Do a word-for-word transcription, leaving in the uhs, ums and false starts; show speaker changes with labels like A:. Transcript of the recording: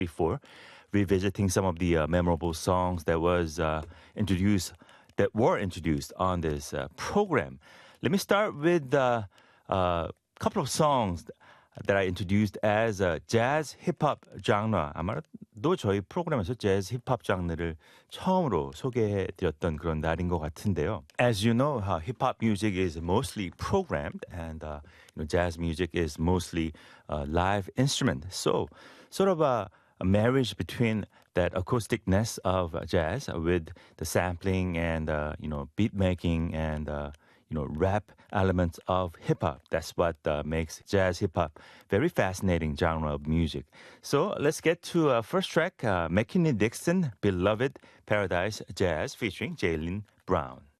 A: before, revisiting some of the uh, memorable songs that was uh, introduced, that were introduced on this uh, program. Let me start with uh, a couple of songs that I introduced as a jazz hip-hop genre. 아마도 저희 프로그램에서 jazz hip-hop 장르를 처음으로 소개해드렸던 그런 날인 것 같은데요. As you know, uh, hip-hop music is mostly programmed, and uh, you know, jazz music is mostly uh, live instrument. So, sort of a, a marriage between that acousticness of uh, jazz with the sampling and uh, you know, beat making and uh, you know, rap elements of hip-hop. That's what uh, makes jazz hip-hop very fascinating genre of music. So let's get to uh, first track, uh, McKinley Dixon, Beloved Paradise Jazz featuring Jalen Brown.